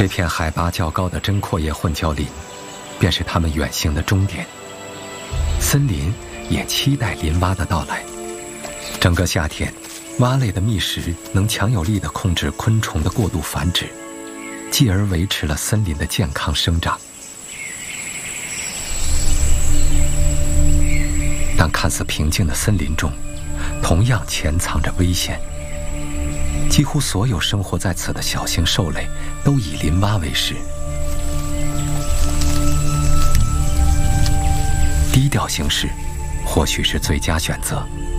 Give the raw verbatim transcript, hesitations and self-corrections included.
这片海拔较高的针阔叶混交林，便是他们远行的终点。森林也期待林蛙的到来。整个夏天，蛙类的觅食能强有力地控制昆虫的过度繁殖，继而维持了森林的健康生长。但看似平静的森林中，同样潜藏着危险。几乎所有生活在此的小型兽类都以林蛙为食。低调行事，或许是最佳选择。